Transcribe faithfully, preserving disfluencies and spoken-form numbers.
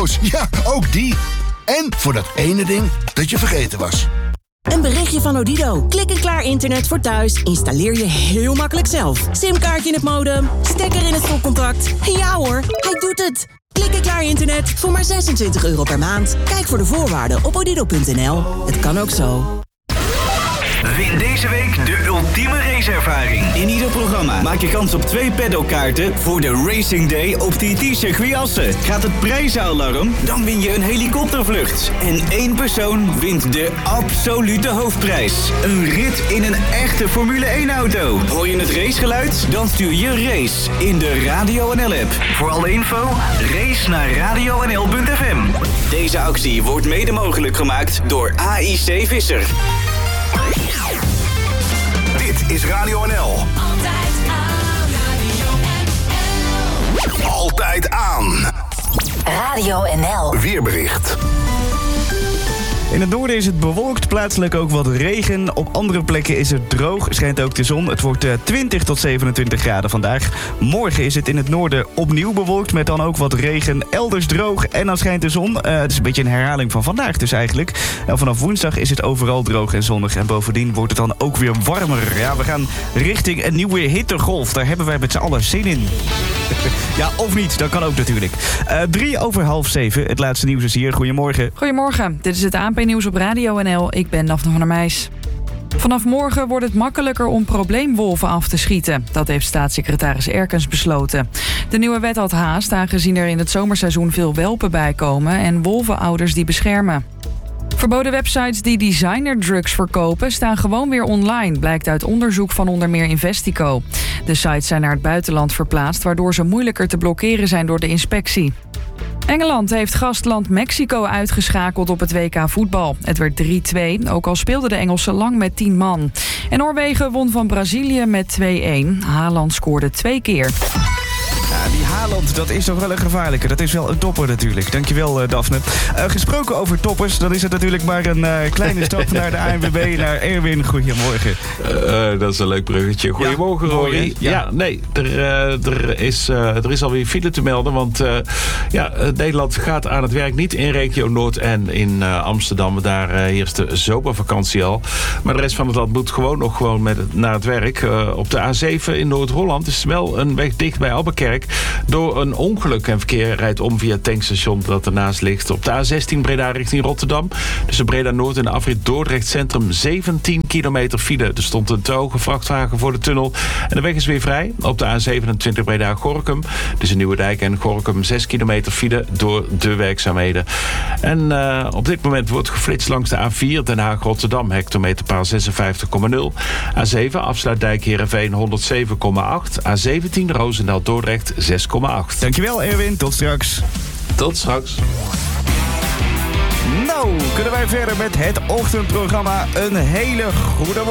Auto's, ja, ook die. En voor dat ene ding dat je vergeten was. Een berichtje van Odido. Klik en klaar internet voor thuis. Installeer je heel makkelijk zelf. Simkaartje in het modem, stekker in het stopcontact. Ja hoor, hij doet het. Klik en klaar internet voor maar zesentwintig euro per maand. Kijk voor de voorwaarden op odido punt n l. Het kan ook zo. Win deze week de ultieme raceervaring. In ieder programma maak je kans op twee paddockkaarten voor de Racing Day op T T-circuit Assen. Gaat het prijzenalarm? Dan win je een helikoptervlucht. En één persoon wint de absolute hoofdprijs. Een rit in een echte Formule één-auto. Hoor je het racegeluid? Dan stuur je race in de Radio N L-app. Voor alle info, race naar radio n l punt f m. Deze actie wordt mede mogelijk gemaakt door A I C Visser. Dit is Radio N L. Altijd aan. Radio N L. Altijd aan. Radio N L. Weerbericht. In het noorden is het bewolkt, plaatselijk ook wat regen. Op andere plekken is het droog, schijnt ook de zon. Het wordt twintig tot zevenentwintig graden vandaag. Morgen is het in het noorden opnieuw bewolkt met dan ook wat regen. Elders droog en dan schijnt de zon. Uh, het is een beetje een herhaling van vandaag dus eigenlijk. En vanaf woensdag is het overal droog en zonnig. En bovendien wordt het dan ook weer warmer. Ja, we gaan richting een nieuwe hittegolf. Daar hebben wij met z'n allen zin in. Ja, of niet, dat kan ook natuurlijk. Uh, drie over half zeven, het laatste nieuws is hier. Goedemorgen. Goedemorgen, dit is het A N P-nieuws op Radio N L. Ik ben Daphne van der Meijs. Vanaf morgen wordt het makkelijker om probleemwolven af te schieten. Dat heeft staatssecretaris Erkens besloten. De nieuwe wet had haast, aangezien er in het zomerseizoen veel welpen bijkomen en wolvenouders die beschermen. Verboden websites die designerdrugs verkopen staan gewoon weer online, blijkt uit onderzoek van onder meer Investico. De sites zijn naar het buitenland verplaatst, waardoor ze moeilijker te blokkeren zijn door de inspectie. Engeland heeft gastland Mexico uitgeschakeld op het W K voetbal. Het werd drie twee, ook al speelden de Engelsen lang met tien man. En Noorwegen won van Brazilië met twee een. Haaland scoorde twee keer. Ja, die Haaland, dat is toch wel een gevaarlijke. Dat is wel een topper natuurlijk. Dankjewel, uh, Daphne. Uh, gesproken over toppers, dan is het natuurlijk maar een uh, kleine stap naar de A N W B, naar Erwin. Goedemorgen. Uh, dat is een leuk bruggetje. Goedemorgen, ja, Rory. Ja. ja, nee, er, uh, er, is, uh, er is alweer file te melden, want uh, ja, Nederland gaat aan het werk. Niet in regio Noord en in uh, Amsterdam. Daar uh, heerst de zomervakantie al. Maar de rest van het land moet gewoon nog gewoon met, naar het werk. Uh, op de A zeven in Noord-Holland is wel een weg dicht bij Albuquerque door een ongeluk. En verkeer rijdt om via het tankstation dat ernaast ligt. Op de A zestien Breda richting Rotterdam. Tussen Breda Noord en de afrit Dordrecht Centrum zeventien kilometer file. Er stond een te hoge vrachtwagen voor de tunnel. En de weg is weer vrij. Op de A zevenentwintig Breda Gorinchem. Tussen Nieuwedijk en Gorinchem zes kilometer file door de werkzaamheden. En uh, op dit moment wordt geflitst langs de A vier Den Haag Rotterdam. Hectometerpaal zesenvijftig komma nul. A zeven Afsluitdijk Heerenveen honderdzeven komma acht. A zeventien Roosendaal Dordrecht zes komma acht. Dankjewel Erwin, tot straks. Tot straks. Nou, kunnen wij verder met het ochtendprogramma. Een hele goede morgen.